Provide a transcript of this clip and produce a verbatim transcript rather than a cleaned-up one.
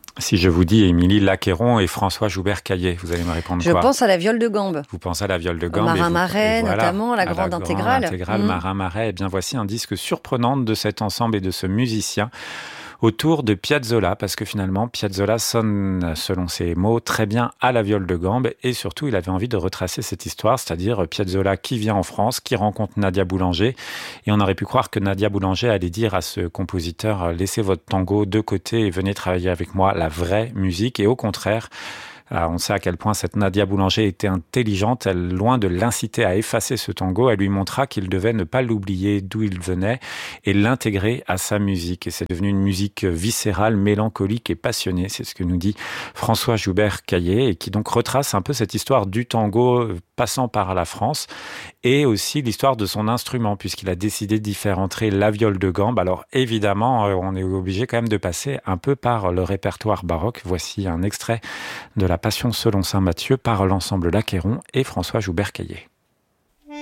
Si je vous dis Émilie Lacqueyron et François Joubert-Caillé, vous allez me répondre Je quoi? pense à la viole de gambe. Vous pensez à la viole de Au gambe. et Marin vous- Marais, et voilà, notamment, la à grande grande intégrale. intégrale Mmh. Marin Marais. Eh bien, voici un disque surprenant de cet ensemble et de ce musicien autour de Piazzolla, parce que finalement, Piazzolla sonne, selon ses mots, très bien à la viole de gambe, et surtout, il avait envie de retracer cette histoire, c'est-à-dire Piazzolla qui vient en France, qui rencontre Nadia Boulanger, et on aurait pu croire que Nadia Boulanger allait dire à ce compositeur, laissez votre tango de côté et venez travailler avec moi la vraie musique, et au contraire, on sait à quel point cette Nadia Boulanger était intelligente. Elle, loin de l'inciter à effacer ce tango, elle lui montra qu'il devait ne pas l'oublier d'où il venait et l'intégrer à sa musique. Et c'est devenu une musique viscérale, mélancolique et passionnée. C'est ce que nous dit François Joubert-Caillé et qui donc retrace un peu cette histoire du tango passant par la France et aussi l'histoire de son instrument puisqu'il a décidé d'y faire entrer la viole de gambe. Alors évidemment, on est obligé quand même de passer un peu par le répertoire baroque. Voici un extrait de la Passion selon saint Matthieu par l'ensemble Lacqueyron et François Joubert-Caillé.